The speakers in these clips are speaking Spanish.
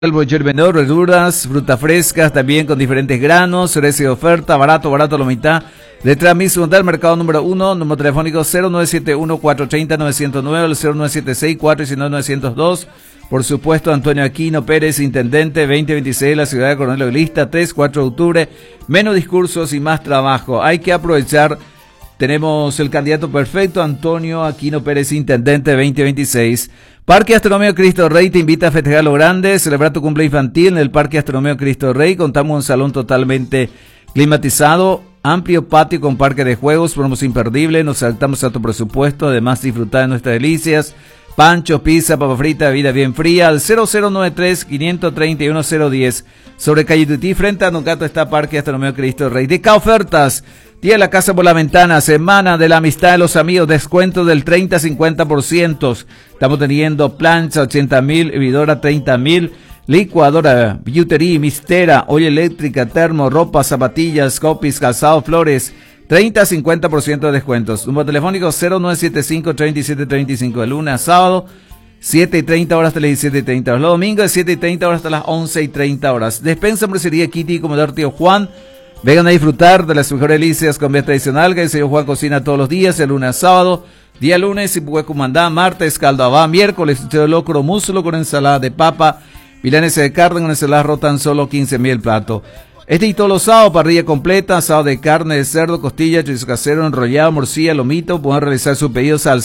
El Bocher menor, verduras, frutas frescas, también con diferentes granos, precio de oferta, barato a la mitad. Detrás mismo del mercado número 1, número telefónico 0971-430-909, el 0976-419-902. Por supuesto, Antonio Aquino Pérez, intendente 2026 de la ciudad de Coronel Oglista, 3-4 de octubre. Menos discursos y más trabajo. Hay que aprovechar. Tenemos el candidato perfecto, Antonio Aquino Pérez, intendente 2026. Parque Astronómico Cristo Rey te invita a festejar lo grande, celebrar tu cumple infantil en el Parque Astronómico Cristo Rey. Contamos con un salón totalmente climatizado, amplio patio con parque de juegos, promoción imperdible. Nos adaptamos a tu presupuesto, además disfrutar de nuestras delicias. Pancho, pizza, papa frita, bebida bien fría, al 0093-531-010. Sobre calle Tutí, frente a Nocato, está Parque Astronómico Cristo Rey. Deca ofertas. Día de la casa por la ventana, semana de la amistad de los amigos, descuento del 30-50%. Estamos teniendo plancha 80.000, hervidora 30.000, licuadora, billutería, mistera, olla eléctrica, termo, ropa, zapatillas, copies, calzado, flores, 30-50% de descuentos. Número telefónico 0975-3735, de lunes a sábado, 7:30 horas hasta las 17:30 horas. Los domingos de 7:30 horas hasta las 11:30. Despensa, hamburguesería Kitty, comedor Tío Juan. Vengan a disfrutar de las mejores delicias con comida tradicional que el señor Juan cocina todos los días, de lunes a sábado. Día lunes, Ipuecumandá, martes, caldo abá, miércoles, de locro, muslo con ensalada de papa, milanesa de carne con ensalada rota, tan solo 15.000 el plato. Este y todos los sábados, parrilla completa, asado de carne, de cerdo, costilla, chorizo casero, enrollado, morcilla, lomito. Pueden realizar sus pedidos al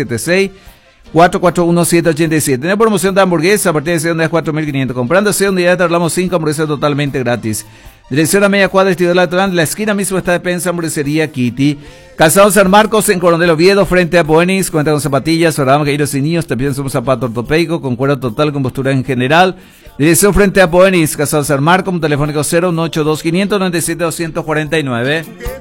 0976-441-787. Tiene promoción de hamburguesa a partir de 4.500. Comprando esa unidad te hablamos 5 hamburguesas totalmente gratis. Dirección a media cuadra, estilo lateral, la esquina mismo está despensa, hamburguesería Kitty. Calzado San Marcos en Coronel Oviedo, frente a Poenis, cuenta con zapatillas, oramos que y niños, te piden un zapato ortopédico con cuero total, con postura en general. Dirección frente a Poenis, Calzado San Marcos, telefónico 0182-597-249.